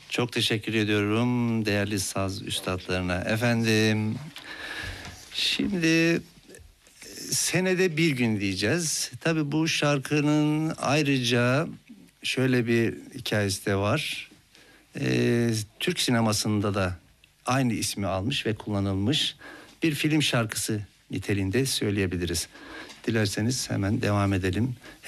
Çok teşekkür ediyorum değerli saz üstadlarına. Efendim, şimdi senede bir gün diyeceğiz. Tabii bu şarkının ayrıca şöyle bir hikayesi de var. Türk sinemasında da aynı ismi almış ve kullanılmış bir film şarkısı niteliğinde söyleyebiliriz. Dilerseniz hemen devam edelim.